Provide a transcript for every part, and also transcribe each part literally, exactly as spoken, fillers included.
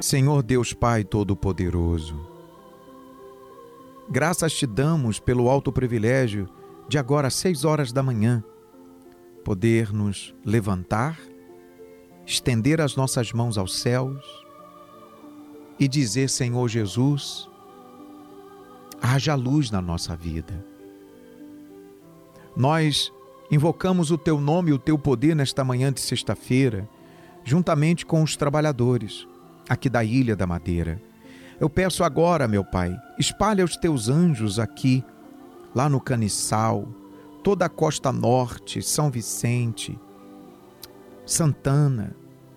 Senhor Deus Pai Todo-Poderoso, graças te damos pelo alto privilégio de agora às seis horas da manhã poder nos levantar, estender as nossas mãos aos céus e dizer: Senhor Jesus, haja luz na nossa vida. Nós invocamos o teu nome e o teu poder nesta manhã de sexta-feira, juntamente com os trabalhadores aqui da Ilha da Madeira. Eu peço agora, meu Pai, espalha os teus anjos aqui, lá no Caniçal, toda a costa norte, São Vicente, Santana,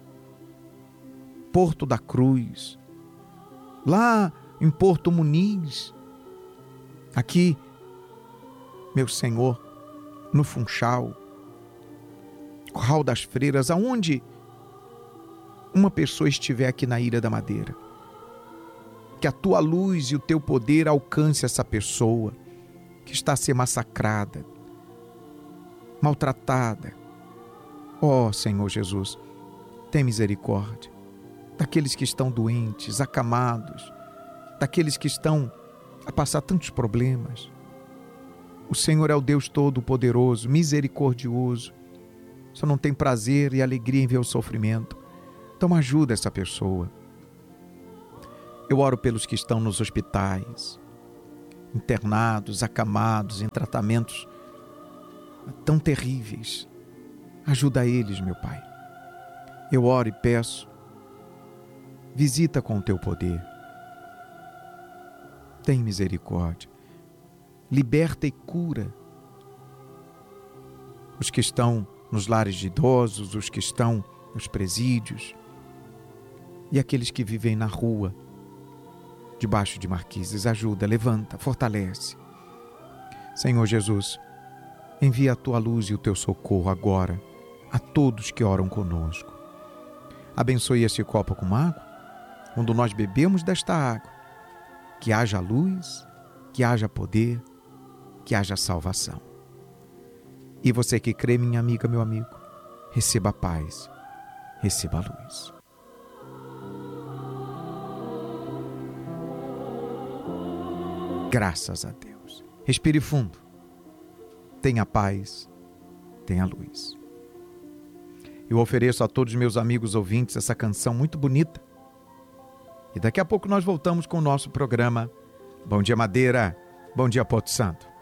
Porto da Cruz, lá em Porto Muniz, aqui, meu Senhor, no Funchal, Curral das Freiras, aonde uma pessoa estiver aqui na Ilha da Madeira, que a tua luz e o teu poder alcance essa pessoa que está a ser massacrada, maltratada. Ó Senhor Jesus, tem misericórdia daqueles que estão doentes, acamados, daqueles que estão a passar tantos problemas. O Senhor é o Deus Todo-Poderoso, misericordioso. Só não tem prazer e alegria em ver o sofrimento. Então ajuda essa pessoa. Eu oro pelos que estão nos hospitais, internados, acamados, em tratamentos tão terríveis. Ajuda eles, meu Pai. Eu oro e peço, visita com o teu poder. Tem misericórdia. Liberta e cura os que estão nos lares de idosos, os que estão nos presídios e aqueles que vivem na rua, debaixo de marquises. Ajuda, levanta, fortalece. Senhor Jesus, envia a tua luz e o teu socorro agora a todos que oram conosco. Abençoe este copo com água, quando nós bebemos desta água, que haja luz, que haja poder, que haja salvação. E você que crê, minha amiga, meu amigo, receba a paz, receba a luz. Graças a Deus. Respire fundo. Tenha paz, tenha luz. Eu ofereço a todos os meus amigos ouvintes essa canção muito bonita. E daqui a pouco nós voltamos com o nosso programa Bom Dia Madeira, Bom Dia Porto Santo.